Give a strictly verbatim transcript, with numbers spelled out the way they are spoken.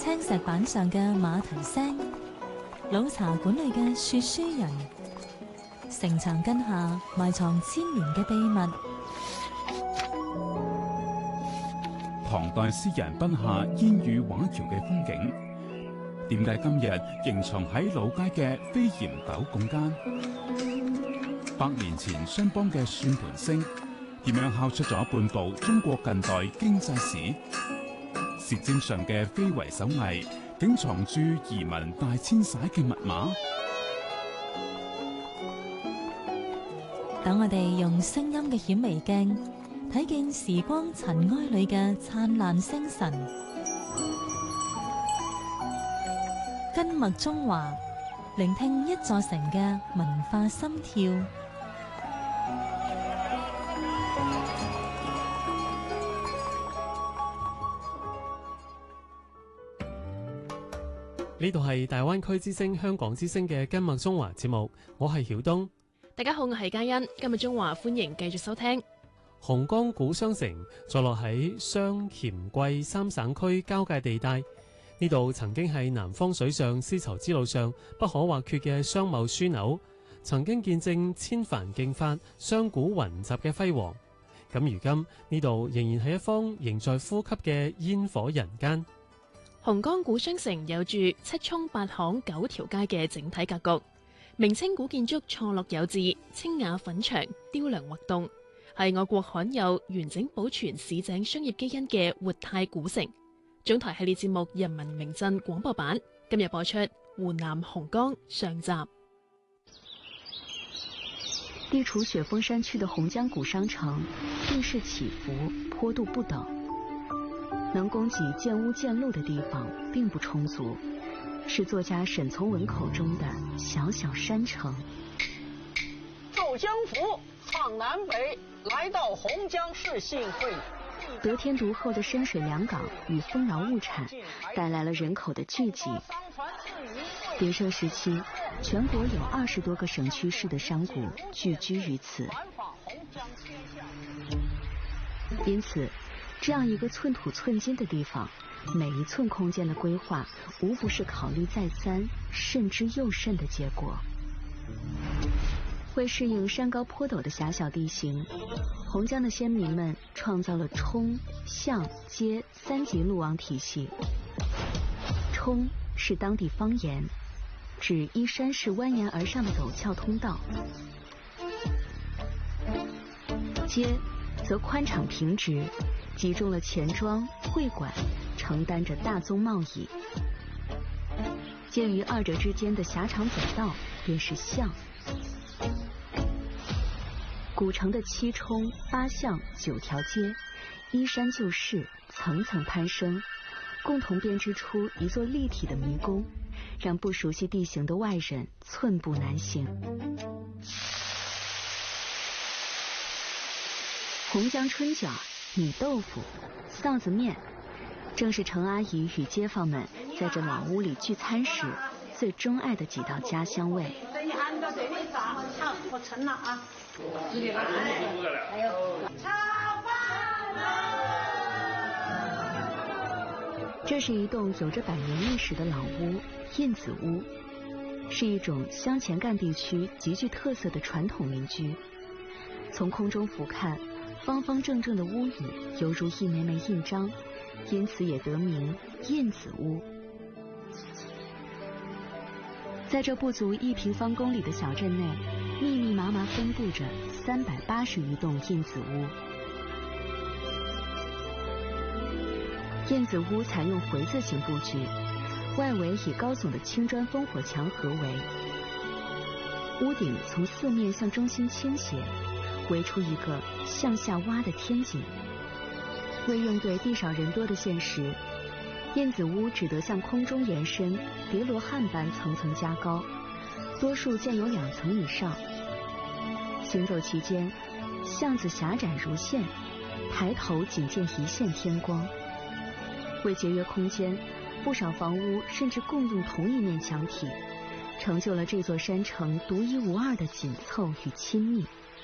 青石板上嘅馬蹄聲，老茶館裏嘅說書人，城牆根下埋藏千年嘅秘密。 唐代詩人筆下煙雨畫橋嘅風景，點解今日仍藏喺老街嘅飛檐斗拱間？百年前商幫嘅算盤聲，點樣敲出咗半部中國近代經濟史？舌尖上嘅非遺手藝，竟藏住移民大遷徙嘅密碼。 等我哋用聲音嘅顯微鏡，睇見時光塵埃裏嘅燦爛星辰。根脈中華，聆聽一座城嘅文化心跳。 呢度係大灣區之聲香港之聲嘅根脈中華節目，我係曉東。 大家好，我係嘉欣。今日中華歡迎繼續收聽。 紅崗古商城坐落喺湘黔桂三省區交界地帶，呢度曾經係南方水上絲綢之路上不可或缺嘅商貿樞紐，曾經見證千帆競發、商賈雲集嘅輝煌。咁如今呢度仍然係一方仍在呼吸嘅煙火人間。 紅崗古商城有住七涌八巷九條街嘅整體格局，明清古建築錯落有致，清雅粉牆，雕梁畫棟，係我國罕有完整保存市井商業基因嘅活態古城。總台系列節目《人民名鎮》廣播版今日播出湖南紅崗上集。 地處雪峰山區的紅江古商城，地勢起伏，坡度不等。能供給建屋建路的地方並不充足，是作家沈從文口中的小小山城。 奏江府唱南北，來到紅江市幸會。 得天獨厚的深水良港與豐饒物產帶來了人口的聚集。鼎盛時期，全國有二十多個省區市的商賈聚居於此，因此這樣一個寸土寸金的地方，每一寸空間的規劃無不是考慮再三，慎之又慎的結果。為適應山高坡陡的狹小地形，紅江的先民們創造了冲、巷、街三級路網體系。冲是當地方言，指依山勢蜿蜒而上的陡峭通道；街則寬敞平直，集中了錢莊、會館，承擔着大宗貿易。介於二者之間的狹長走道便是巷。古城的七冲、八巷、九條街，依山就勢，層層攀升，共同編織出一座立體的迷宮，讓不熟悉地形的外人寸步難行。紅江春卷、米豆腐、臊子麵，正是程阿姨與街坊們在這老屋裏聚餐時最鍾愛的幾道家鄉味。 我盛了啊！ 這是一棟有着百年歷史的老屋，印子屋，是一種湘黔贛地區極具特色的傳統民居。從空中俯瞰，方方正正的屋宇猶如一枚枚印章，因此也得名印子屋。在這不足一平方公里的小鎮內，密密麻麻分布着三百八十餘棟印子屋。印子屋採用回字形布局，外圍以高聳的青磚烽火牆合圍，屋頂從四面向中心傾斜，圍出一個向下挖的天井。為應對地少人多的現實，印子屋只得向空中延伸，疊羅漢般層層加高，多數建有兩層以上。行走期間，巷子狹窄如線，抬頭僅見一線天光。為節約空間，不少房屋甚至共用同一面牆體，成就了這座山城獨一無二的緊湊與親密。